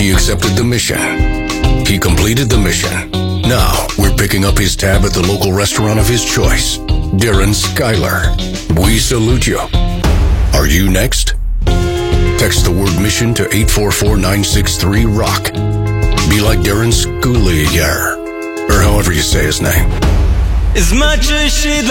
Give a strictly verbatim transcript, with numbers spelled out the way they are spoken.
He accepted the mission. He completed the mission. Now, we're picking up his tab at the local restaurant of his choice. Darren Skyler. We salute you. Are you next? Text the word mission to eight four four nine six three ROCK. Be like Darren Skyler, or however you say his name. As much as she